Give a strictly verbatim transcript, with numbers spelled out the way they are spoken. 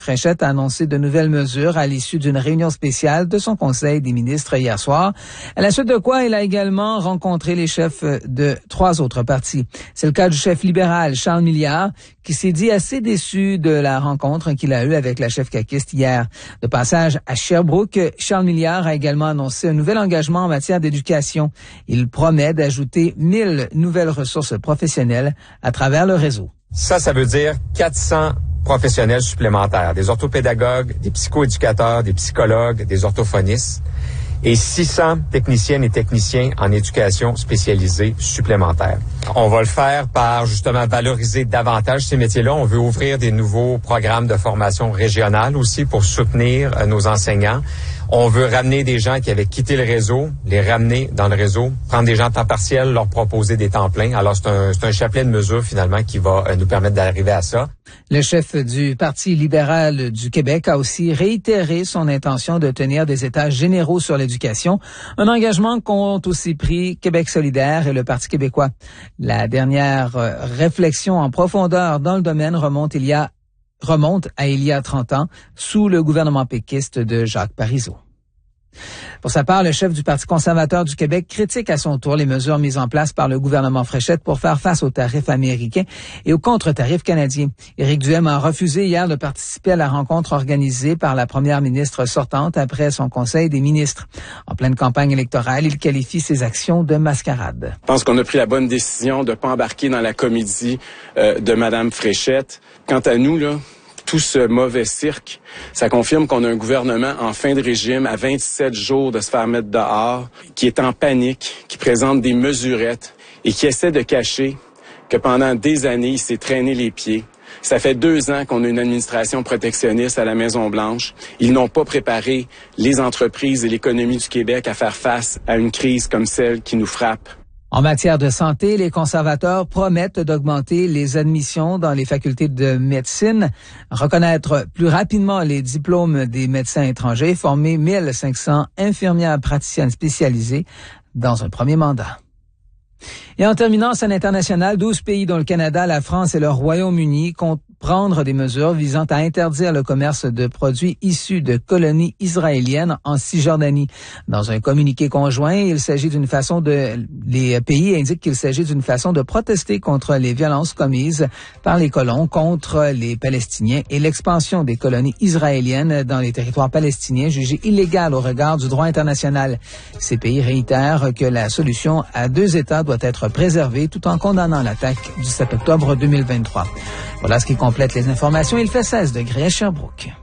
Fréchette a annoncé de nouvelles mesures à l'issue d'une réunion spéciale de son Conseil des ministres hier soir, à la suite de quoi il a également rencontré les chefs de trois autres partis. C'est le cas du chef libéral Charles Milliard, qui s'est dit assez déçu de la rencontre qu'il a eue avec la chef caquiste hier. De passage à Sherbrooke, Charles Milliard a également annoncé un nouvel engagement en matière d'éducation. Il promet d'ajouter mille nouvelles ressources professionnelles à travers le réseau. Ça, ça veut dire quatre cents professionnels supplémentaires, des orthopédagogues, des psychoéducateurs, des psychologues, des orthophonistes et six cents techniciennes et techniciens en éducation spécialisée supplémentaires. On va le faire par justement valoriser davantage ces métiers-là. On veut ouvrir des nouveaux programmes de formation régionale aussi pour soutenir euh, nos enseignants. On veut ramener des gens qui avaient quitté le réseau, les ramener dans le réseau, prendre des gens à temps partiel, leur proposer des temps pleins. Alors, c'est un, c'est un chapelet de mesures, finalement, qui va euh, nous permettre d'arriver à ça. Le chef du Parti libéral du Québec a aussi réitéré son intention de tenir des états généraux sur l'éducation, un engagement qu'ont aussi pris Québec solidaire et le Parti québécois. La dernière euh, réflexion en profondeur dans le domaine remonte il y a remonte à il y a trente ans, sous le gouvernement péquiste de Jacques Parizeau. Pour sa part, le chef du Parti conservateur du Québec critique à son tour les mesures mises en place par le gouvernement Fréchette pour faire face aux tarifs américains et aux contre-tarifs canadiens. Éric Duhem a refusé hier de participer à la rencontre organisée par la première ministre sortante après son Conseil des ministres. En pleine campagne électorale, il qualifie ses actions de mascarade. Je pense qu'on a pris la bonne décision de ne pas embarquer dans la comédie euh, de Mme Fréchette. Quant à nous, là, tout ce mauvais cirque, ça confirme qu'on a un gouvernement en fin de régime à vingt-sept jours de se faire mettre dehors, qui est en panique, qui présente des mesurettes et qui essaie de cacher que pendant des années, il s'est traîné les pieds. Ça fait deux ans qu'on a une administration protectionniste à la Maison-Blanche. Ils n'ont pas préparé les entreprises et l'économie du Québec à faire face à une crise comme celle qui nous frappe. En matière de santé, les conservateurs promettent d'augmenter les admissions dans les facultés de médecine, reconnaître plus rapidement les diplômes des médecins étrangers, former mille cinq cents infirmières praticiennes spécialisées dans un premier mandat. Et en terminant, scène internationale, douze pays dont le Canada, la France et le Royaume-Uni comptent prendre des mesures visant à interdire le commerce de produits issus de colonies israéliennes en Cisjordanie. Dans un communiqué conjoint, il s'agit d'une façon de, les pays indiquent qu'il s'agit d'une façon de protester contre les violences commises par les colons contre les Palestiniens et l'expansion des colonies israéliennes dans les territoires palestiniens jugés illégales au regard du droit international. Ces pays réitèrent que la solution à deux États doit être préservée tout en condamnant l'attaque du sept octobre deux mille vingt-trois. Voilà ce qui complète les informations. Il fait seize degrés à Sherbrooke.